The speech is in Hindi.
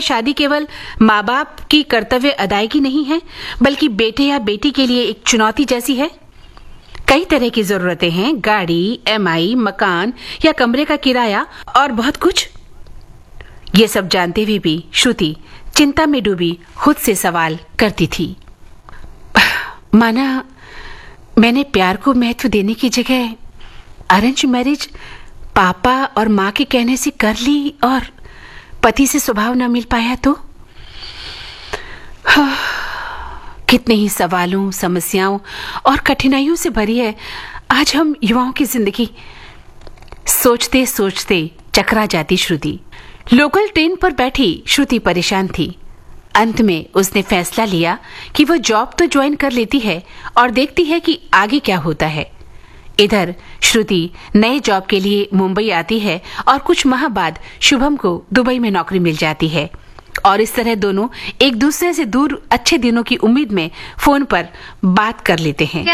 शादी केवल माँ बाप की कर्तव्य अदायगी नहीं है, बल्कि बेटे या बेटी के लिए एक चुनौती जैसी है। कई तरह की जरूरतें हैं, गाड़ी, एमआई, मकान या कमरे का किराया और बहुत कुछ। ये सब जानते हुए भी श्रुति चिंता में डूबी खुद से सवाल करती थी। माना मैंने प्यार को महत्व देने की जगह अरेंज मैरिज पापा और माँ के कहने से कर ली और पति से स्वभाव न मिल पाया तो? कितने ही सवालों, समस्याओं और कठिनाइयों से भरी है आज हम युवाओं की जिंदगी। सोचते सोचते चकरा जाती श्रुति। लोकल ट्रेन पर बैठी श्रुति परेशान थी। अंत में उसने फैसला लिया कि वो जॉब तो ज्वाइन कर लेती है और देखती है कि आगे क्या होता है। इधर श्रुति नए जॉब के लिए मुंबई आती है और कुछ माह बाद शुभम को दुबई में नौकरी मिल जाती है और इस तरह दोनों एक दूसरे से दूर अच्छे दिनों की उम्मीद में फोन पर बात कर लेते हैं।